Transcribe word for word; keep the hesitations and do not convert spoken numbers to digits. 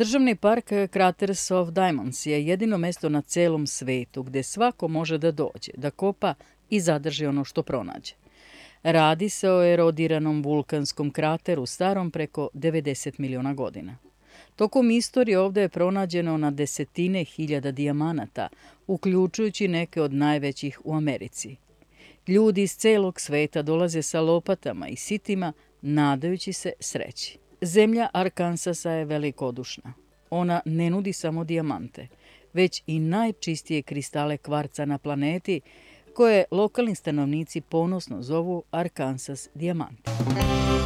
Državni park Craters of Diamonds je jedino mesto na celom svetu gde svako može da dođe, da kopa i zadrži ono što pronađe. Radi se o erodiranom vulkanskom krateru starom preko devedeset miliona godina. Tokom istorije ovde je pronađeno na desetine hiljada dijamanata, uključujući neke od najvećih u Americi. Ljudi iz celog sveta dolaze sa lopatama i sitima, nadajući se sreći. Zemlja Arkansasa je velikodušna. Ona ne nudi samo dijamante, već i najčistije kristale kvarca na planeti, koje lokalni stanovnici ponosno zovu Arkansas dijamanti.